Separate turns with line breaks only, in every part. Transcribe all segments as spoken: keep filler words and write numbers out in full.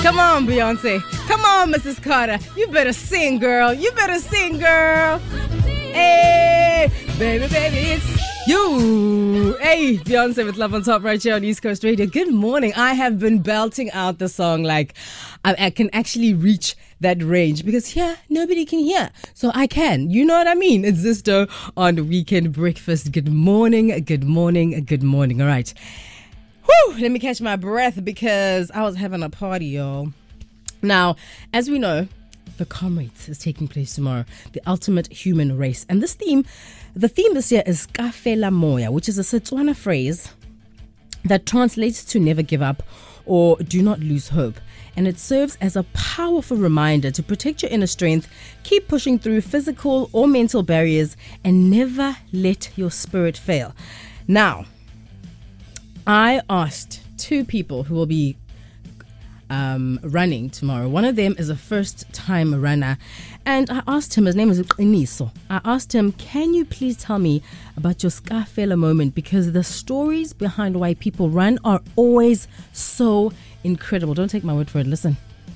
Come on, Beyonce. Come on, Missus Carter. You better sing, girl. You better sing, girl. Hey, baby, baby, it's you. Hey, Beyonce with Love on Top right here on East Coast Radio. Good morning. I have been belting out the song like I, I can actually reach that range because here, nobody can hear. So I can. You know what I mean? It's Zisto on the Weekend Breakfast. Good morning, good morning, good morning. All right. Whew, let me catch my breath because I was having a party, y'all. Now, as we know, the Comrades is taking place tomorrow, the ultimate human race. And this theme, the theme this year is Kafela Moya, which is a Setswana phrase that translates to never give up or do not lose hope. And it serves as a powerful reminder to protect your inner strength, keep pushing through physical or mental barriers, and never let your spirit fail. Now, I asked two people who will be um, running tomorrow. One of them is a first-time runner, and I asked him, his name is Qiniso. I asked him, can you please tell me about your Skafela moment? Because the stories behind why people run are always so incredible. Don't take my word for it. Listen.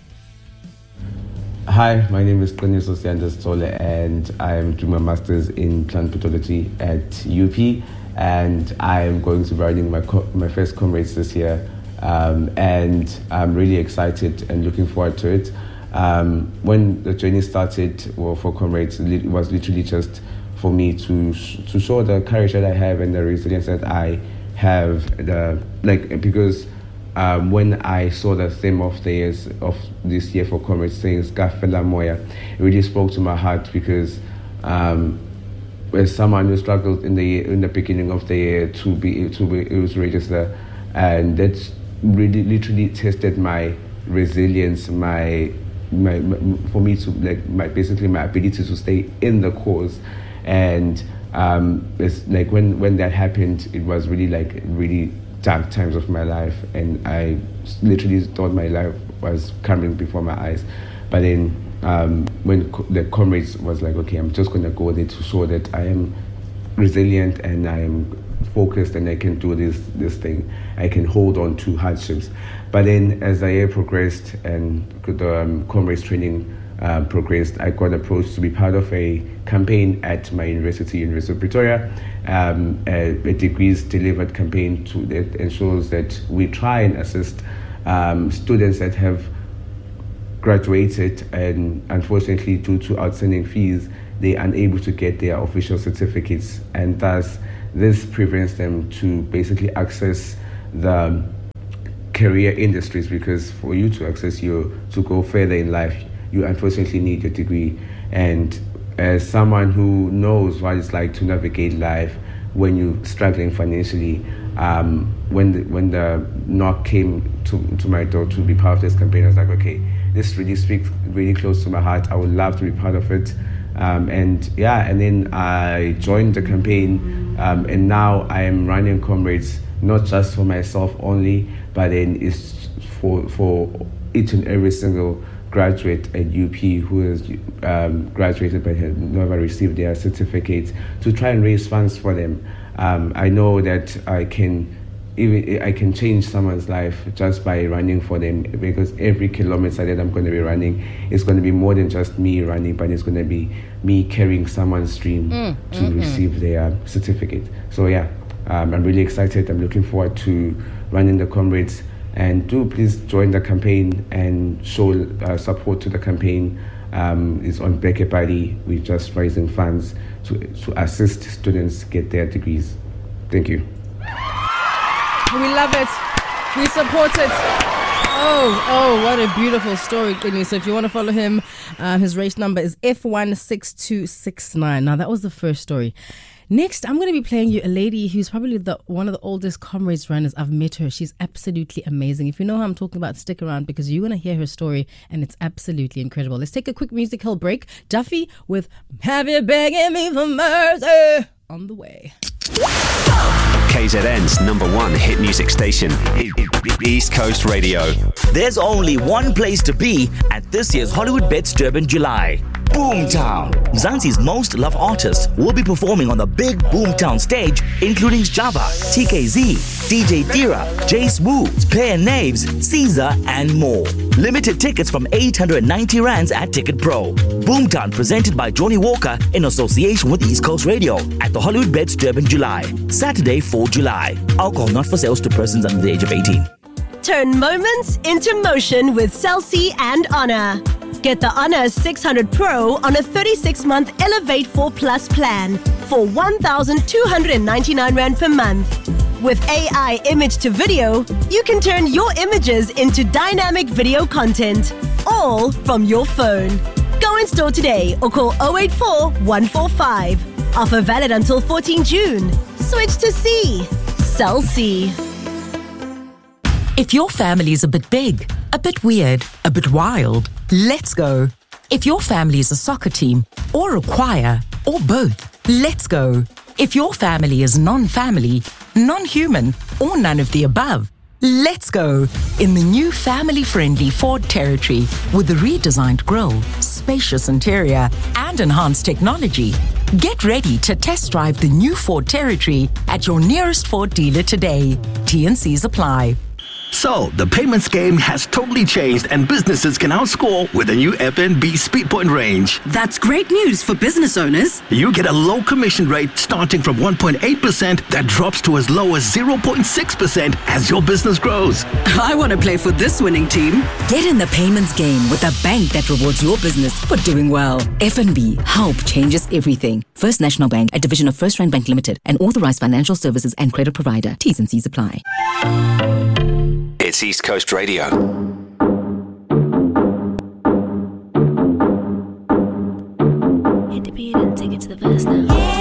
Hi, my name is Qiniso Siandas Tole, and I'm doing my master's in plant pathology at U P. And I'm going to be riding my co- my first Comrades this year, um, and I'm really excited and looking forward to it. Um, when the journey started, well, for Comrades, it was literally just for me to sh- to show the courage that I have and the resilience that I have. The like because um, when I saw the theme of the years of this year for Comrades saying Skafela Moya, it really spoke to my heart because. Um, As someone who struggled in the in the beginning of the year to be to be able to register, and that's really literally tested my resilience, my, my, my for me to like my basically my ability to stay in the cause, and um, it's like when when that happened, it was really like really dark times of my life, and I literally thought my life was coming before my eyes, but then. Um, when co- the Comrades was like, okay, I'm just going to go there to show that I am resilient and I am focused and I can do this this thing. I can hold on to hardships. But then as the year progressed and the um, Comrades training uh, progressed, I got approached to be part of a campaign at my university, University of Pretoria, um, a, a degrees delivered campaign to that ensures that we try and assist um, students that have graduated and unfortunately due to outstanding fees they are unable to get their official certificates, and thus this prevents them to basically access the career industries, because for you to access your to go further in life you unfortunately need your degree. And as someone who knows what it's like to navigate life when you're struggling financially, um, when the, when the knock came to, to my door to be part of this campaign, I was like, okay, this really speaks really close to my heart. I would love to be part of it. Um, and yeah, and then I joined the campaign, um, and now I am running Comrades, not just for myself only, but then it's for for each and every single graduate at U P who has um, graduated but have never received their certificate, to try and raise funds for them. Um, I know that I can even I can change someone's life just by running for them, because every kilometer that I'm going to be running is going to be more than just me running, but it's going to be me carrying someone's dream mm, to mm-hmm. receive their certificate. So yeah, um, I'm really excited. I'm looking forward to running the Comrades, and do please join the campaign and show uh, support to the campaign. Um, it's on Beke Party. We're just raising funds to to assist students get their degrees. Thank you.
We love it. We support it. Oh, oh, what a beautiful story, Qini. So if you want to follow him, uh, his race number is F one six two six nine. Now, that was the first story. Next, I'm going to be playing you a lady who's probably the one of the oldest Comrades runners. I've met her. She's absolutely amazing. If you know who I'm talking about, stick around, because you're going to hear her story and it's absolutely incredible. Let's take a quick musical break. Duffy with Have You Begging Me for Mercy on the way.
K Z N's number one hit music station, East Coast Radio.
There's only one place to be at this year's Hollywood Bets Durban July. Boomtown. Mzansi's most loved artists will be performing on the big Boomtown stage, including Java, T K Z, D J Tira, Jace Wu, Pair Naves, Caesar, and more. Limited tickets from eight hundred ninety rands at Ticket Pro. Boomtown presented by Johnny Walker in association with East Coast Radio at the Hollywood Beds Durban, July. Saturday, fourth of July. Alcohol not for sales to persons under the age of eighteen.
Turn moments into motion with Cell C and Honor. Get the Honor six hundred Pro on a thirty-six month Elevate four Plus plan for one thousand two hundred ninety-nine rand per month. With A I image to video, you can turn your images into dynamic video content, all from your phone. Go in store today or call zero eight four, one four five. Offer valid until fourteenth June. Switch to C. Cell C.
If your family is a bit big, a bit weird, a bit wild, let's go. If your family is a soccer team, or a choir, or both, let's go. If your family is non-family, non-human, or none of the above, let's go in the new family-friendly Ford Territory with the redesigned grille, spacious interior, and enhanced technology. Get ready to test drive the new Ford Territory at your nearest Ford dealer today. T and Cs apply.
So, the payments game has totally changed and businesses can now score with the new F N B Speedpoint range.
That's great news for business owners.
You get a low commission rate starting from one point eight percent that drops to as low as zero point six percent as your business grows.
I want to play for this winning team. Get in the payments game with a bank that rewards your business for doing well. F N B, help changes everything. First National Bank, a division of First Rand Bank Limited, an authorized financial services and credit provider. T's and C's apply.
It's East Coast Radio.